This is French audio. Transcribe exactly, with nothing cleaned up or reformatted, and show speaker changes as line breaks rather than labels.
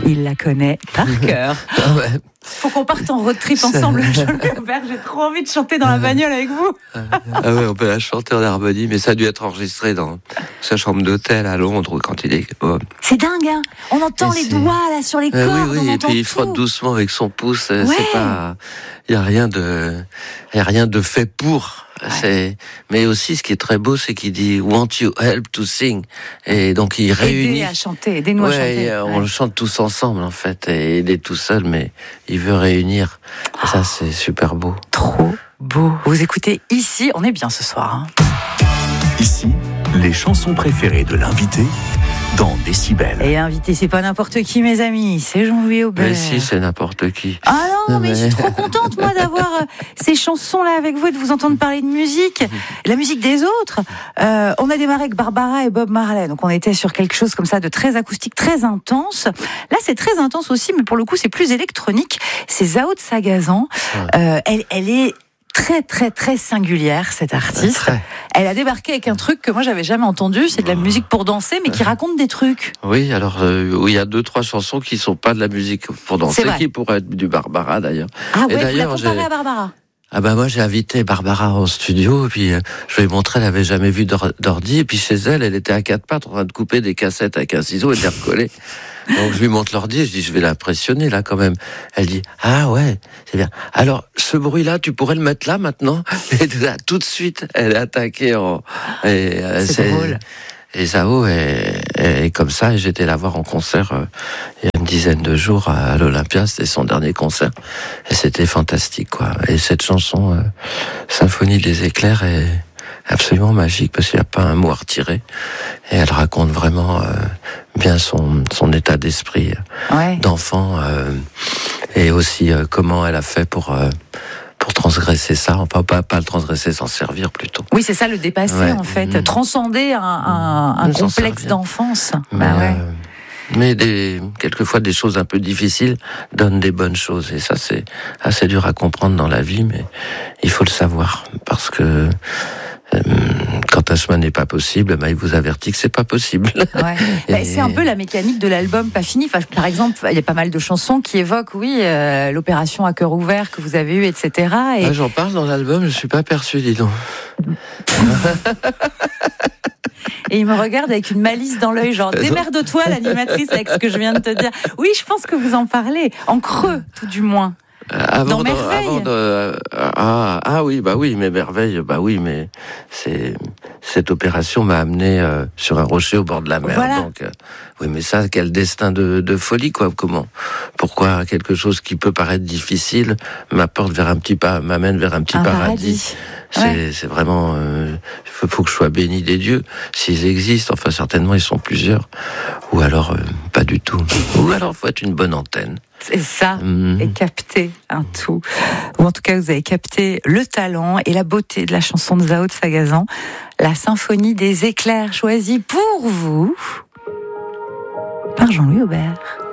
Il la connaît par cœur.
Ah ouais.
Faut qu'on parte en road trip ensemble, Jean-Louis Aubert. J'ai trop envie de chanter dans la bagnole avec vous.
Ah ouais, on peut la chanter en harmonie, mais ça a dû être enregistré dans sa chambre d'hôtel à Londres quand il est. Oh.
C'est dingue, hein. On entend
Et
les
c'est...
doigts là sur les
euh,
cordes.
Oui, oui,
on
et
entend
puis il
tout.
frotte doucement avec son pouce.
Ouais.
C'est pas, il y a rien de, il y a rien de fait pour. Ouais. C'est, mais aussi, ce qui est très beau, c'est qu'il dit "Want you help to sing", et donc il réunit.
Aider à chanter, aidez-nous
ouais,
à chanter.
On ouais. le chante tous ensemble en fait, et il est tout seul, mais il veut réunir. Et ça, c'est super beau.
Trop beau. Vous écoutez ici, on est bien ce soir. Hein.
Ici, les chansons préférées de l'invité dans Décibel.
Et l'invité, c'est pas n'importe qui, mes amis, c'est Jean-Louis Aubert.
Mais si, c'est n'importe qui.
Ah non, mais,
mais...
je suis trop contente, moi, d'avoir euh, ces chansons-là avec vous et de vous entendre parler de musique, la musique des autres. Euh, on a démarré avec Barbara et Bob Marley, donc on était sur quelque chose comme ça de très acoustique, très intense. Là, c'est très intense aussi, mais pour le coup, c'est plus électronique. C'est Zao de Sagazan. Ouais. Euh, elle, elle est très très très singulière, cette artiste. Très. Elle a débarqué avec un truc que moi j'avais jamais entendu, c'est de la musique pour danser, mais qui raconte des trucs.
Oui, alors euh, il y a deux trois chansons qui sont pas de la musique pour danser, qui pourraient être du Barbara d'ailleurs.
Ah ouais,
et
d'ailleurs, vous la comparez à Barbara.
Ah bah moi j'ai invité Barbara en studio, et puis euh, je lui ai montré, elle avait jamais vu d'ordi, et puis chez elle, elle était à quatre pattes en train de couper des cassettes avec un ciseau et de les recoller. Donc je lui montre l'ordi, je dis je vais l'impressionner là quand même. Elle dit ah ouais, c'est bien. Alors ce bruit-là, tu pourrais le mettre là maintenant. Et là, tout de suite, elle est attaquée en. Et,
c'est, c'est drôle.
Et Zao est, est comme ça. Et j'étais la voir en concert euh, il y a une dizaine de jours à, à l'Olympia. C'était son dernier concert et c'était fantastique quoi. Et cette chanson euh, Symphonie des éclairs est absolument magique parce qu'il n'y a pas un mot à retirer et elle raconte vraiment euh, bien son son état d'esprit
ouais.
d'enfant euh, et aussi euh, comment elle a fait pour euh, pour transgresser ça, enfin pas pas le transgresser, s'en servir plutôt.
Oui, c'est ça le dépasser ouais. en fait, mmh. transcender un, un, un complexe d'enfance.
Mais,
bah ouais.
euh, mais des quelquefois des choses un peu difficiles donnent des bonnes choses et ça c'est assez dur à comprendre dans la vie, mais il faut le savoir parce que quand un chemin n'est pas possible, bah, il vous avertit que c'est pas possible.
Ouais. Et... C'est un peu la mécanique de l'album Pas Fini. Enfin, par exemple, il y a pas mal de chansons qui évoquent, oui, euh, l'opération à cœur ouvert que vous avez eue, et cetera. Et...
Ah, j'en parle dans l'album, je suis pas perçu, dis donc.
Et il me regarde avec une malice dans l'œil, genre démerde-toi, l'animatrice, avec ce que je viens de te dire. Oui, je pense que vous en parlez, en creux, tout du moins.
Avant
dans
de,
Merveille.
Avant de, ah, ah oui, bah oui, mais Merveille, bah oui, mais c'est cette opération m'a amené euh, sur un rocher au bord de la mer.
Voilà.
Donc, euh, oui, mais ça, quel destin de, de folie, quoi. Comment, pourquoi quelque chose qui peut paraître difficile m'apporte vers un petit pas, m'amène vers un petit
un
paradis.
paradis.
C'est,
ouais.
c'est vraiment, il euh, faut, faut que je sois béni des dieux, s'ils existent. Enfin, certainement, ils sont plusieurs. Ou alors, euh, pas du tout. Ou alors, faut être une bonne antenne.
C'est ça, mmh. et capter un tout. Ou en tout cas, vous avez capté le talent et la beauté de la chanson de Zao de Sagazan, la symphonie des éclairs, choisie pour vous par Jean-Louis Aubert.